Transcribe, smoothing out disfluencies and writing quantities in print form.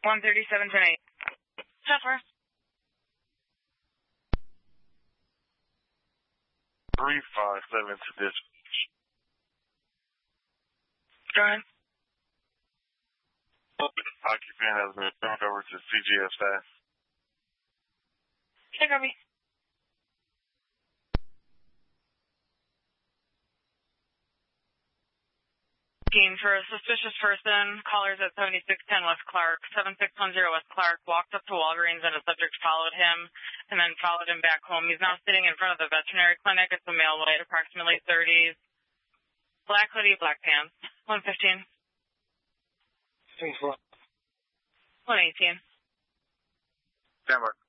137, 10-8. Chauffeur. 357 to dispatch. Go ahead. Occupant has been turned over to CGF staff. Okay, copy. For a suspicious person, callers at 7610 West Clark, 7610 West Clark, walked up to Walgreens and a subject followed him and then followed him back home. He's now sitting in front of the veterinary clinic. It's a male weight, approximately 30s. Black hoodie, black pants. 115. 118. Stand by.